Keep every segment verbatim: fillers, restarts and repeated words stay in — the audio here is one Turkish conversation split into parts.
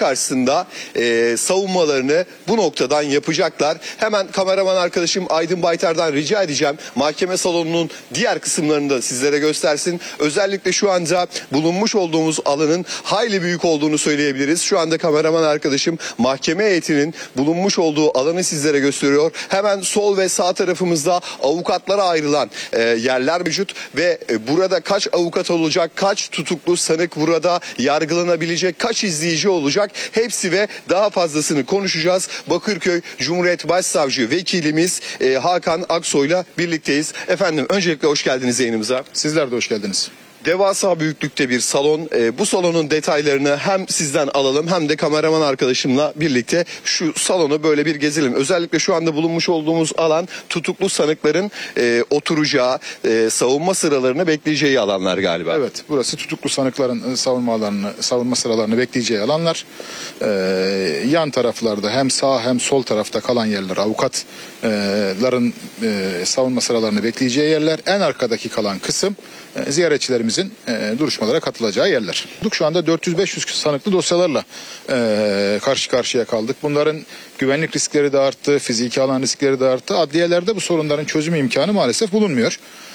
karşısında e, savunmalarını bu noktadan yapacaklar. Hemen kameraman arkadaşım Aydın Baytar'dan rica edeceğim. Mahkeme salonunun diğer kısımlarını da sizlere göstersin. Özellikle şu anda bulunmuş olduğumuz alanın hayli büyük olduğunu söyleyebiliriz. Şu anda kameraman arkadaşım mahkeme heyetinin bulunmuş olduğu alanı sizlere gösteriyor. Hemen sol ve sağ tarafımızda avukatlara ayrılan e, yerler mevcut ve e, burada kaç avukat olacak, kaç tutuklu sanık burada yargılanabilecek, kaç izleyici olacak, hepsi ve daha fazlasını konuşacağız. Bakırköy Cumhuriyet Başsavcı Vekilimiz e, Hakan Aksoy'la birlikteyiz. Efendim öncelikle hoş geldiniz yayınımıza. Sizler de hoş geldiniz. Devasa büyüklükte bir salon. E, bu salonun detaylarını hem sizden alalım hem de kameraman arkadaşımla birlikte şu salonu böyle bir gezelim. Özellikle şu anda bulunmuş olduğumuz alan tutuklu sanıkların e, oturacağı, e, savunma sıralarını bekleyeceği alanlar galiba. Evet, burası tutuklu sanıkların savunma alanını, savunma sıralarını bekleyeceği alanlar. Ee, yan taraflarda hem sağ hem sol tarafta kalan yerler avukatların e, savunma sıralarını bekleyeceği yerler. En arkadaki kalan kısım e, ziyaretçilerimizin e, duruşmalara katılacağı yerler. Şu anda dört yüz beş yüz sanıklı dosyalarla e, karşı karşıya kaldık. Bunların güvenlik riskleri de arttı, fiziki alan riskleri de arttı. Adliyelerde bu sorunların çözüm imkanı maalesef bulunmuyor.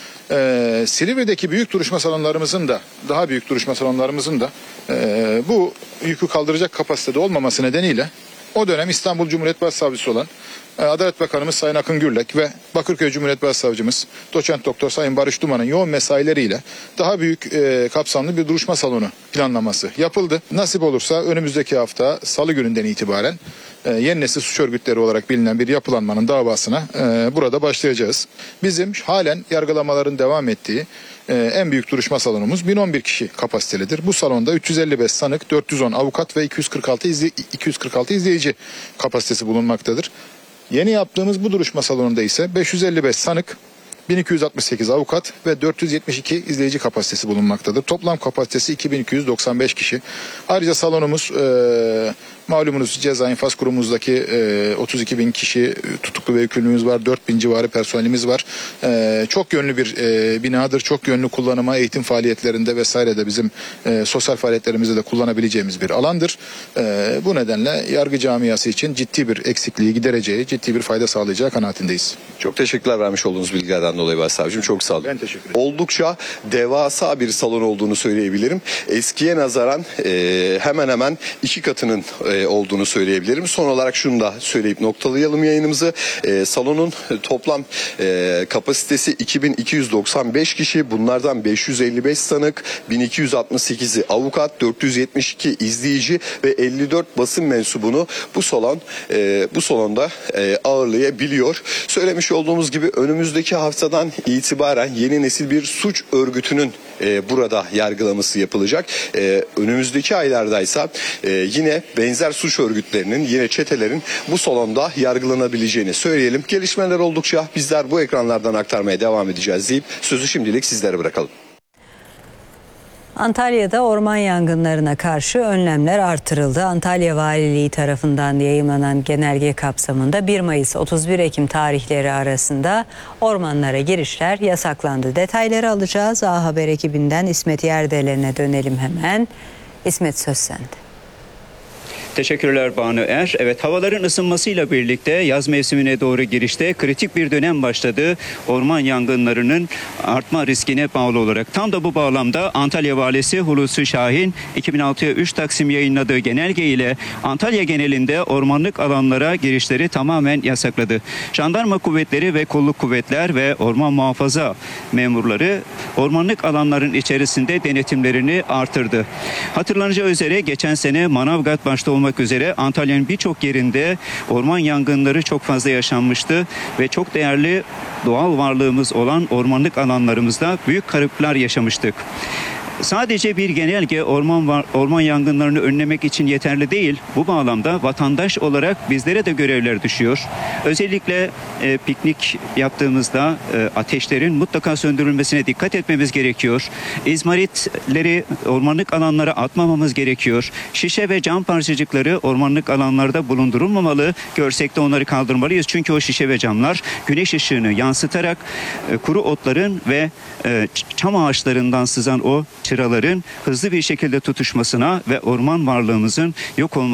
Ee, Silivri'deki büyük duruşma salonlarımızın da, daha büyük duruşma salonlarımızın da e, bu yükü kaldıracak kapasitede olmaması nedeniyle o dönem İstanbul Cumhuriyet Başsavcısı olan e, Adalet Bakanımız Sayın Akın Gürlek ve Bakırköy Cumhuriyet Başsavcımız Doçent Doktor Sayın Barış Duman'ın yoğun mesaileriyle daha büyük e, kapsamlı bir duruşma salonu planlaması yapıldı. Nasip olursa önümüzdeki hafta Salı gününden itibaren e, yeni nesil suç örgütleri olarak bilinen bir yapılanmanın davasına e, burada başlayacağız. Bizim halen yargılamaların devam ettiği e, en büyük duruşma salonumuz bin on bir kişi kapasitelidir. Bu salonda üç yüz elli beş sanık, dört yüz on avukat ve iki yüz kırk altı, izley iki yüz kırk altı izleyici kapasitesi bulunmaktadır. Yeni yaptığımız bu duruşma salonunda ise beş yüz elli beş sanık, bin iki yüz altmış sekiz avukat ve dört yüz yetmiş iki izleyici kapasitesi bulunmaktadır. Toplam kapasitesi iki bin iki yüz doksan beş kişi. Ayrıca salonumuz e, malumunuz ceza infaz kurumumuzdaki e, otuz iki bin kişi tutuklu ve yükümlümüz var. dört bin civarı personelimiz var. E, çok yönlü bir e, binadır. Çok yönlü kullanıma, eğitim faaliyetlerinde vesairede bizim e, sosyal faaliyetlerimizde de kullanabileceğimiz bir alandır. E, bu nedenle yargı camiası için ciddi bir eksikliği gidereceği, ciddi bir fayda sağlayacağı kanaatindeyiz. Çok teşekkürler vermiş olduğunuz bilgilerden dolayı Başsavcım. Çok sağ olun. Ben teşekkür ederim. Oldukça devasa bir salon olduğunu söyleyebilirim. Eskiye nazaran e, hemen hemen iki katının e, olduğunu söyleyebilirim. Son olarak şunu da söyleyip noktalayalım yayınımızı. E, salonun toplam e, kapasitesi iki bin iki yüz doksan beş kişi. Bunlardan beş yüz elli beş sanık, bin iki yüz altmış sekizi avukat, dört yüz yetmiş iki izleyici ve elli dört basın mensubunu bu salon e, bu salonda e, ağırlayabiliyor. Söylemiş olduğumuz gibi önümüzdeki haftadan itibaren yeni nesil bir suç örgütünün e, burada yargılaması yapılacak. E, önümüzdeki aylardaysa e, yine benzer suç örgütlerinin, yine çetelerin bu salonda yargılanabileceğini söyleyelim. Gelişmeler oldukça bizler bu ekranlardan aktarmaya devam edeceğiz deyip sözü şimdilik sizlere bırakalım. Antalya'da orman yangınlarına karşı önlemler artırıldı. Antalya Valiliği tarafından yayımlanan genelge kapsamında bir Mayıs otuz bir Ekim tarihleri arasında ormanlara girişler yasaklandı. Detayları alacağız. A Haber ekibinden İsmet Yerdelen'e dönelim hemen. İsmet, söz sende. Teşekkürler Banu Er. Evet, havaların ısınmasıyla birlikte yaz mevsimine doğru girişte kritik bir dönem başladı. Orman yangınlarının artma riskine bağlı olarak. Tam da bu bağlamda Antalya Valisi Hulusi Şahin iki bin altıya üç Taksim yayınladığı genelge ile Antalya genelinde ormanlık alanlara girişleri tamamen yasakladı. Jandarma kuvvetleri ve kolluk kuvvetler ve orman muhafaza memurları ormanlık alanların içerisinde denetimlerini artırdı. Hatırlanacağı üzere geçen sene Manavgat başta olmak üzere Antalya'nın birçok yerinde orman yangınları çok fazla yaşanmıştı ve çok değerli doğal varlığımız olan ormanlık alanlarımızda büyük kayıplar yaşamıştık. Sadece bir genelge orman var, orman yangınlarını önlemek için yeterli değil. Bu bağlamda vatandaş olarak bizlere de görevler düşüyor. Özellikle e, piknik yaptığımızda e, ateşlerin mutlaka söndürülmesine dikkat etmemiz gerekiyor. İzmaritleri ormanlık alanlara atmamamız gerekiyor. Şişe ve cam parçacıkları ormanlık alanlarda bulundurulmamalı. Görsek de onları kaldırmalıyız. Çünkü o şişe ve camlar güneş ışığını yansıtarak e, kuru otların ve e, çam ağaçlarından sızan o çıraların hızlı bir şekilde tutuşmasına ve orman varlığımızın yok olmasına